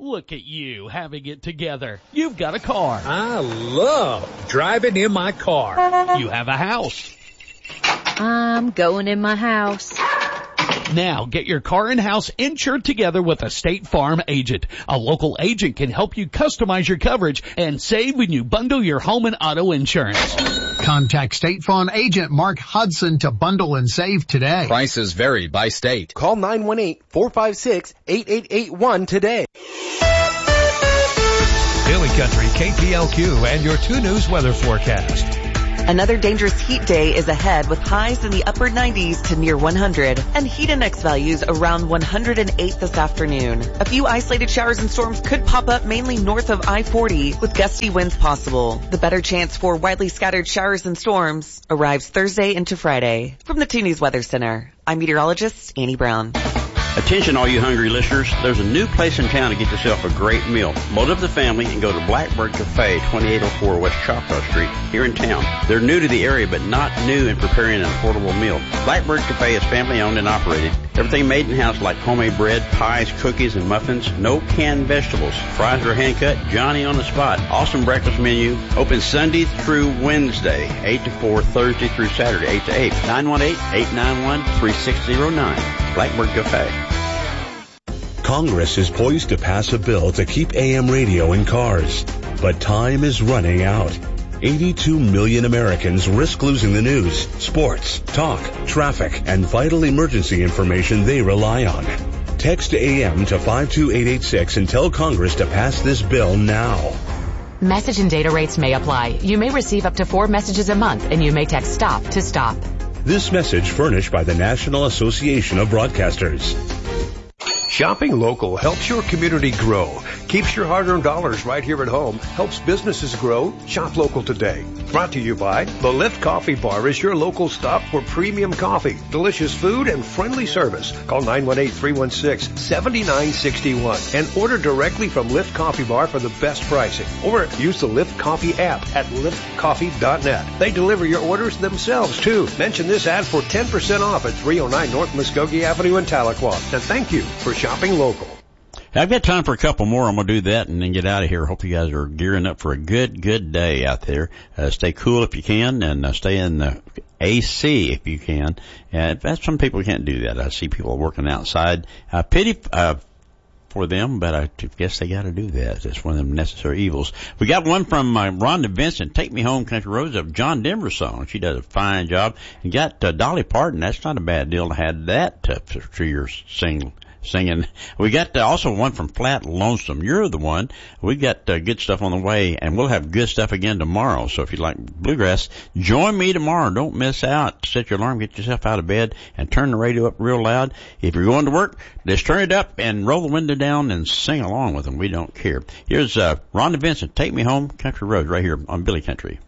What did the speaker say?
Look at you having it together. You've got a car. I love driving in my car. You have a house. I'm going in my house. Now get your car and house insured together with a State Farm agent. A local agent can help you customize your coverage and save when you bundle your home and auto insurance. Contact State Farm agent Mark Hudson to bundle and save today. Prices vary by state. Call 918-456-8881 today. Daily Country, KPLQ, and your 2 News weather forecast. Another dangerous heat day is ahead with highs in the upper 90s to near 100 and heat index values around 108 this afternoon. A few isolated showers and storms could pop up mainly north of I-40 with gusty winds possible. The better chance for widely scattered showers and storms arrives Thursday into Friday. From the 2 News Weather Center, I'm meteorologist Annie Brown. Attention all you hungry listeners, there's a new place in town to get yourself a great meal. Load up the family and go to Blackbird Cafe, 2804 West Choctaw Street, here in town. They're new to the area, but not new in preparing an affordable meal. Blackbird Cafe is family owned and operated. Everything made in-house like homemade bread, pies, cookies, and muffins. No canned vegetables. Fries are hand-cut, Johnny on the spot. Awesome breakfast menu. Open Sunday through Wednesday, 8 to 4, Thursday through Saturday, 8 to 8. 918-891-3609. Blackbird Cafe. Congress is poised to pass a bill to keep AM radio in cars, but time is running out. 82 million Americans risk losing the news, sports, talk, traffic, and vital emergency information they rely on. Text AM to 52886 and tell Congress to pass this bill now. Message and data rates may apply. You may receive up to 4 messages a month, and you may text STOP to stop. This message furnished by the National Association of Broadcasters. Shopping local helps your community grow, keeps your hard-earned dollars right here at home, helps businesses grow. Shop local today. Brought to you by The Lift Coffee Bar is your local stop for premium coffee, delicious food, and friendly service. Call 918-316-7961 and order directly from Lift Coffee Bar for the best pricing. Or use the Lift Coffee app at liftcoffee.net. They deliver your orders themselves, too. Mention this ad for 10% off at 309 North Muskogee Avenue in Tahlequah. And thank you for shopping local. I've got time for a couple more. I'm going to do that and then get out of here. Hope you guys are gearing up for a good day out there. Stay cool if you can, and stay in the AC if you can. And some people can't do that. I see people working outside. Pity for them, but I guess they got to do that. That's one of them necessary evils. We got one from Rhonda Vincent, "Take Me Home, Country Roads," of John Denver song. She does a fine job. And got Dolly Parton. That's not a bad deal to have that to your singing. We got also one from Flat Lonesome. You're the one. We got good stuff on the way, and we'll have good stuff again tomorrow. So if you like bluegrass, join me tomorrow. Don't miss out. Set your alarm, get yourself out of bed, and turn the radio up real loud. If you're going to work, just turn it up and roll the window down and sing along with them. We don't care. Here's Rhonda Vincent, "Take Me Home, Country Roads," right here on Billy Country.